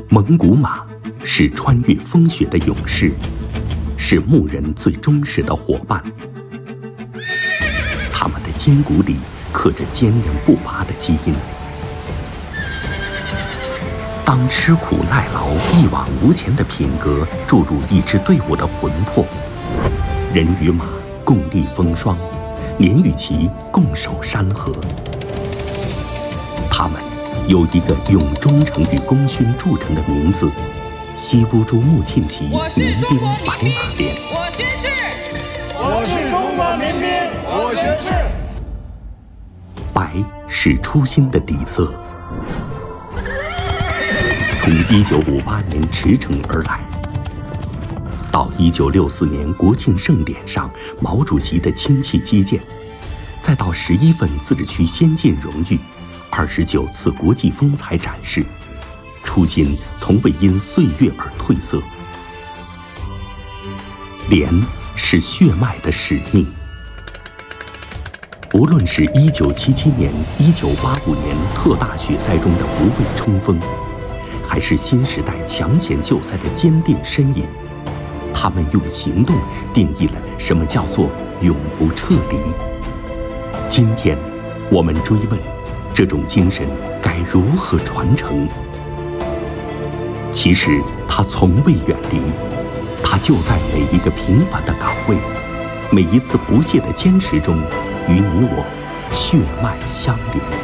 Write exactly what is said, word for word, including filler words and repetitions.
蒙古马是穿越风雪的勇士，是牧人最忠实的伙伴。他们的筋骨里刻着坚韧不拔的基因。当吃苦耐劳、一往无前的品格注入一支队伍的魂魄，人与马共历风霜，年与其共守山河。他们有一个用忠诚与功勋著称的名字——西乌珠穆沁旗民兵白马连。 我宣誓， 我是中国民兵，我宣誓。 白是初心的底色。从一九五八年驰骋而来，到一九六四年国庆盛典上毛主席的亲戚接见，再到十一份自治区先进荣誉，二十九次国际风采展示，初心从未因岁月而褪色。连是血脉的使命。无论是一九七七年、一九八五年特大雪灾中的不畏冲锋，还是新时代抢险救灾的坚定身影，他们用行动定义了什么叫做永不撤离。今天，我们追问，这种精神该如何传承？其实，它从未远离，它就在每一个平凡的岗位，每一次不懈的坚持中，与你我血脉相连。